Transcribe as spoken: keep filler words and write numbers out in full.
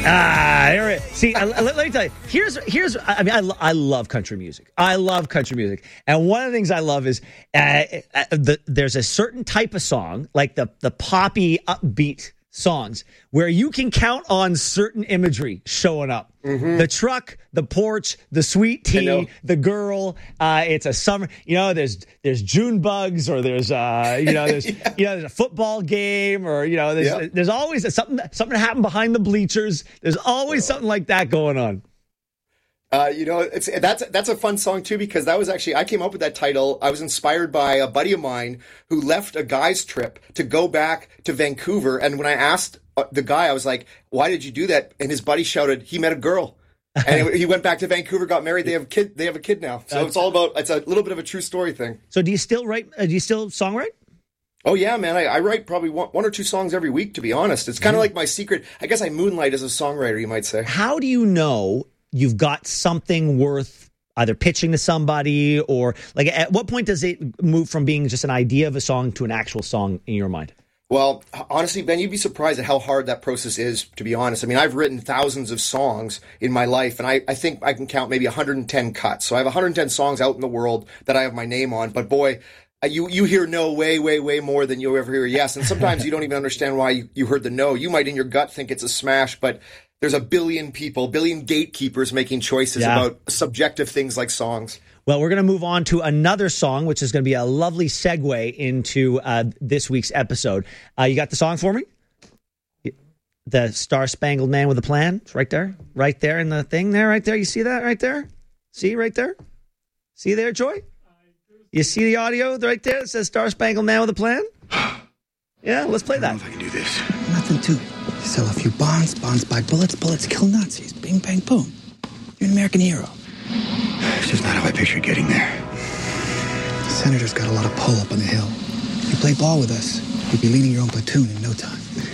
Ah, here it. See, uh, let, let me tell you. Here's, here's. I mean, I, lo- I love country music. I love country music, and one of the things I love is uh, uh, the, there's a certain type of song, like the the poppy, upbeat songs, where you can count on certain imagery showing up. Mm-hmm. The truck, the porch, the sweet tea, the girl. Uh, it's a summer. You know, there's there's June bugs, or there's uh, you know, there's yeah. you know, there's a football game, or you know, there's yep. there's always a, something something happened behind the bleachers. There's always something like that going on. Uh, you know, it's that's that's a fun song too, because that was actually, I came up with that title. I was inspired by a buddy of mine who left a guy's trip to go back to Vancouver, and when I asked the guy, I was like, "Why did you do that?" And his buddy shouted, "He met a girl." And he went back to Vancouver, got married. They have a kid. They have a kid now. So it's all about. It's a little bit of a true story thing. So do you still write? Uh, do you still songwrite? Oh yeah, man. I, I write probably one, one or two songs every week. To be honest, it's kind of mm. like my secret. I guess I moonlight as a songwriter, you might say. How do you know you've got something worth either pitching to somebody, or like at what point does it move from being just an idea of a song to an actual song in your mind? Well, honestly, Ben, you'd be surprised at how hard that process is, to be honest. I mean, I've written thousands of songs in my life, and I, I think I can count maybe one hundred ten cuts. So I have one hundred ten songs out in the world that I have my name on. But boy, you you hear no way, way, way more than you ever hear yes. And sometimes you don't even understand why you, you heard the no. You might in your gut think it's a smash, but there's a billion people, billion gatekeepers making choices yeah. about subjective things like songs. Well, we're going to move on to another song, which is going to be a lovely segue into uh, this week's episode. Uh, you got the song for me? The Star Spangled Man with a Plan. It's right there. Right there in the thing there, right there. You see that right there? See right there? See there, Joy? You see the audio right there? It says Star Spangled Man with a Plan? Yeah, let's play that. I don't know if I can do this. Nothing to it. You sell a few bonds, bonds buy bullets, bullets kill Nazis. Bing, bang, boom. You're an American hero. It's just not how I pictured getting there. The Senator's got a lot of pull up on the hill. You play ball with us, you'd be leading your own platoon in no time.